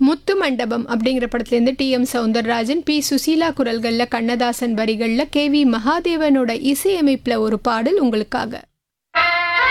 முத்து மண்டபம் அப்படிங்கிற படத்துலேருந்து டி.எம். சௌந்தரராஜன், பி. சுசீலா குரல்களில், கண்ணதாசன் வரிகளில், கே.வி. மகாதேவனோட இசையமைப்பில் ஒரு பாடல் உங்களுக்காக.